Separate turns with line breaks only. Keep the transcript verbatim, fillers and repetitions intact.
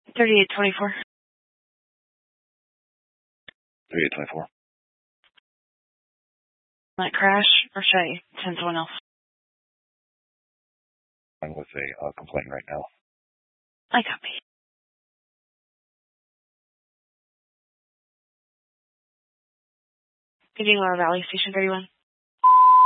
thirty-eight twenty-four.
thirty-eight twenty-four.
Might crash, or should I send someone else?
I'm with a uh, complaint right now.
I copy. Getting Laura Valley, Station thirty-one.